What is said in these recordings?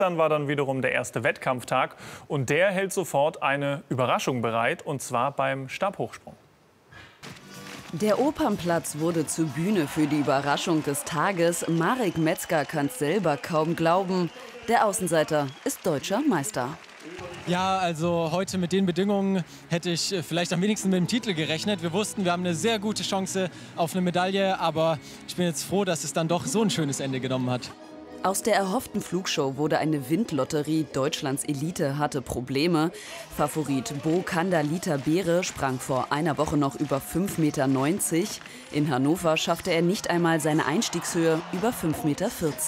Dann war dann wiederum der erste Wettkampftag und der hält sofort eine Überraschung bereit, und zwar beim Stabhochsprung. Der Opernplatz wurde zur Bühne für die Überraschung des Tages. Marek Metzger kann es selber kaum glauben. Der Außenseiter ist deutscher Meister. Ja, also heute mit den Bedingungen hätte ich vielleicht am wenigsten mit dem Titel gerechnet. Wir wussten, wir haben eine sehr gute Chance auf eine Medaille, aber ich bin jetzt froh, dass es dann doch so ein schönes Ende genommen hat. Aus der erhofften Flugshow wurde eine Windlotterie. Deutschlands Elite hatte Probleme. Favorit Bo Kandalita-Beere sprang vor einer Woche noch über 5,90 Meter. In Hannover schaffte er nicht einmal seine Einstiegshöhe über 5,40 Meter.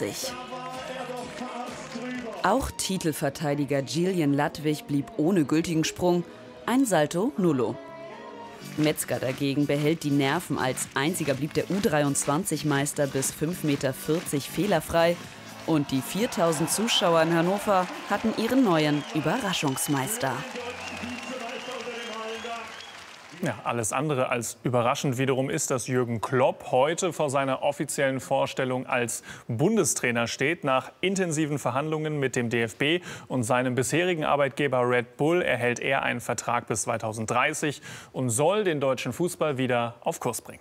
Auch Titelverteidiger Gillian Ludwig blieb ohne gültigen Sprung. Ein Salto Nullo. Metzger dagegen behält die Nerven. Als einziger blieb der U23-Meister bis 5,40 Meter fehlerfrei. Und die 4000 Zuschauer in Hannover hatten ihren neuen Überraschungsmeister. Ja, alles andere als überraschend wiederum ist, dass Jürgen Klopp heute vor seiner offiziellen Vorstellung als Bundestrainer steht. Nach intensiven Verhandlungen mit dem DFB und seinem bisherigen Arbeitgeber Red Bull erhält er einen Vertrag bis 2030 und soll den deutschen Fußball wieder auf Kurs bringen.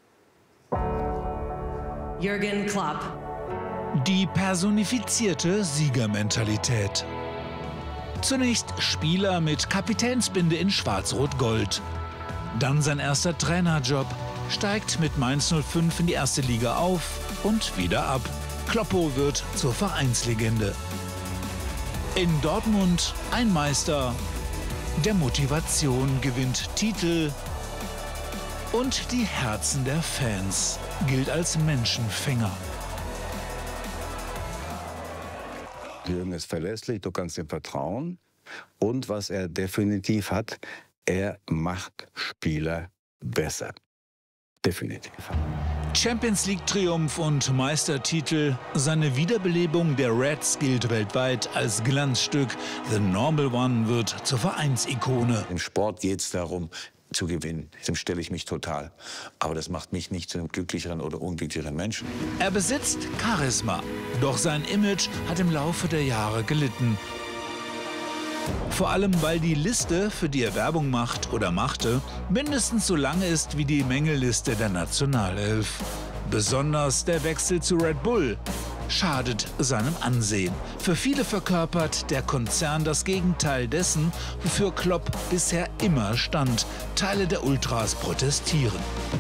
Jürgen Klopp. Die personifizierte Siegermentalität. Zunächst Spieler mit Kapitänsbinde in Schwarz-Rot-Gold. Dann sein erster Trainerjob, steigt mit Mainz 05 in die erste Liga auf und wieder ab. Kloppo wird zur Vereinslegende. In Dortmund ein Meister, der Motivation gewinnt Titel und die Herzen der Fans, gilt als Menschenfänger. Jürgen ist verlässlich, du kannst ihm vertrauen. Und was er definitiv hat, er macht Spieler besser. Definitiv. Champions League-Triumph und Meistertitel. Seine Wiederbelebung der Reds gilt weltweit als Glanzstück. The Normal One wird zur Vereinsikone. Im Sport geht es darum, zu gewinnen. Dem stelle ich mich total. Aber das macht mich nicht zu einem glücklicheren oder unglücklicheren Menschen. Er besitzt Charisma. Doch sein Image hat im Laufe der Jahre gelitten. Vor allem, weil die Liste, für die er Werbung macht oder machte, mindestens so lang ist wie die Mängelliste der Nationalelf. Besonders der Wechsel zu Red Bull schadet seinem Ansehen. Für viele verkörpert der Konzern das Gegenteil dessen, wofür Klopp bisher immer stand. Teile der Ultras protestieren.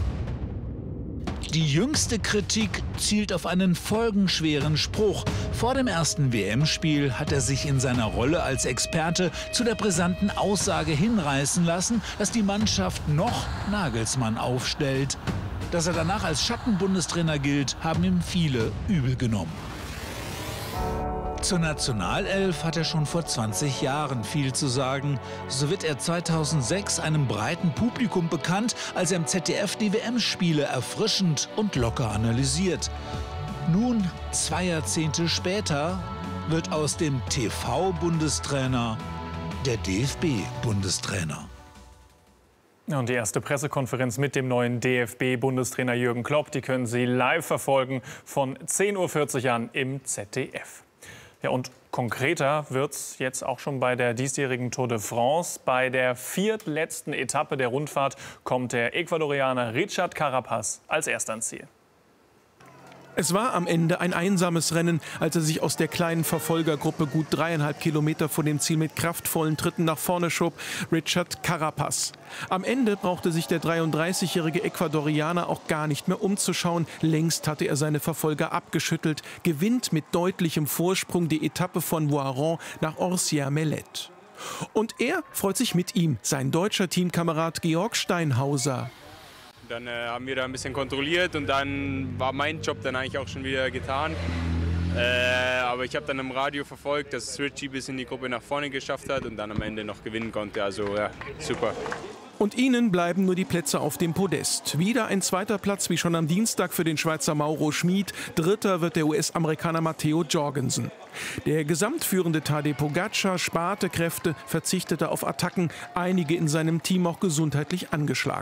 Die jüngste Kritik zielt auf einen folgenschweren Spruch. Vor dem ersten WM-Spiel hat er sich in seiner Rolle als Experte zu der brisanten Aussage hinreißen lassen, dass die Mannschaft noch Nagelsmann aufstellt. Dass er danach als Schattenbundestrainer gilt, haben ihm viele übel genommen. Zur Nationalelf hat er schon vor 20 Jahren viel zu sagen. So wird er 2006 einem breiten Publikum bekannt, als er im ZDF die WM-Spiele erfrischend und locker analysiert. Nun, 2 Jahrzehnte später, wird aus dem TV-Bundestrainer der DFB-Bundestrainer. Und die erste Pressekonferenz mit dem neuen DFB-Bundestrainer Jürgen Klopp, die können Sie live verfolgen von 10:40 Uhr an im ZDF. Ja, und konkreter wird es jetzt auch schon bei der diesjährigen Tour de France. Bei der viertletzten Etappe der Rundfahrt kommt der Ecuadorianer Richard Carapaz als erster ans Ziel. Es war am Ende ein einsames Rennen, als er sich aus der kleinen Verfolgergruppe gut 3,5 Kilometer vor dem Ziel mit kraftvollen Tritten nach vorne schob. Richard Carapaz. Am Ende brauchte sich der 33-jährige Ecuadorianer auch gar nicht mehr umzuschauen. Längst hatte er seine Verfolger abgeschüttelt, gewinnt mit deutlichem Vorsprung die Etappe von Voiron nach Orsières-Mellet. Und er freut sich mit ihm, sein deutscher Teamkamerad Georg Steinhauser. Dann haben wir da ein bisschen kontrolliert und dann war mein Job dann eigentlich auch schon wieder getan. Aber ich habe dann im Radio verfolgt, dass Richie bis in die Gruppe nach vorne geschafft hat und dann am Ende noch gewinnen konnte. Also ja, super. Und ihnen bleiben nur die Plätze auf dem Podest. Wieder ein zweiter Platz wie schon am Dienstag für den Schweizer Mauro Schmid. Dritter wird der US-Amerikaner Matteo Jorgensen. Der gesamtführende Tadej Pogacar sparte Kräfte, verzichtete auf Attacken, einige in seinem Team auch gesundheitlich angeschlagen.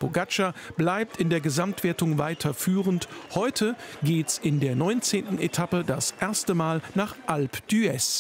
Pogačar bleibt in der Gesamtwertung weiter führend. Heute geht's in der 19. Etappe das erste Mal nach Alpe d'Huez.